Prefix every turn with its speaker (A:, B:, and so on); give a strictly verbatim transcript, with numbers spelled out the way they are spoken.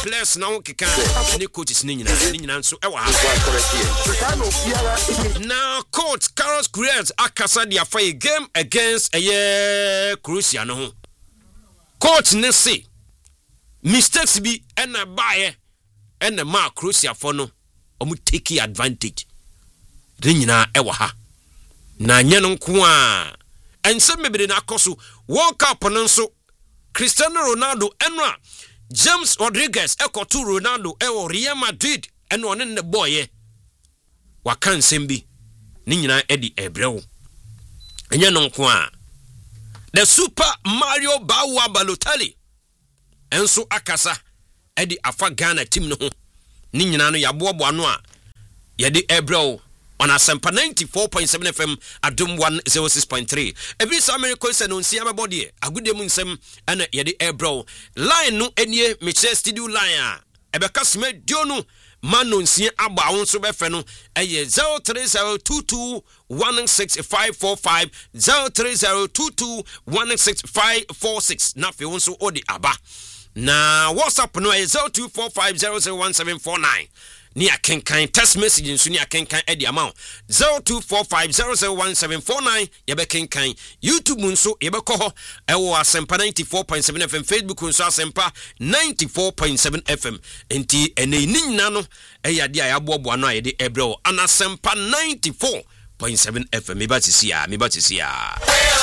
A: players now keka any coaches ni nyina ni nyina nso e wa ha now coach Carlos Queiroz akasa dia fa game against eye Croatia no ho coach ne say mistakes bi na bae na ma Croatia for no omu take advantage de nyina e wa ha na nya no nko a ense mebere na akoso World Cup no nso Cristiano Ronaldo enra James Rodriguez ekotu Ronaldo e Real Madrid eno one ne boye wakan sembi ni nyina edi ebrewo enya no nko a the Super Mario Bawa Balotelli enso akasa edi afa Ghana team no ho ni nyina no yaboabo ano a yede ebrewo on Asempa ninety-four point seven F M Adum one oh six point three. Every summer question on Siama body, a good demunsem and yedi ebro. Line no any Michel studio line. Ebekasme Diono Manon si aba onso befeno eye zero three zero two two one six five four five zero three zero two two one six five four six. Na fe onso odi aba. Na WhatsApp no zero two four five zero zero one seven four nine. Ni akenkan text message nso ni akenkan edi amount zero two four five zero zero one seven four nine yebe kenkan YouTube nso yebe ko ho ewo Asempa ninety-four point seven F M Facebook nso Asempa ninety-four point seven F M enti ene ni nyina no eyade a yaboabo no ayede ebreo Asempa ninety-four point seven F M me ba tisi a me ba tisi a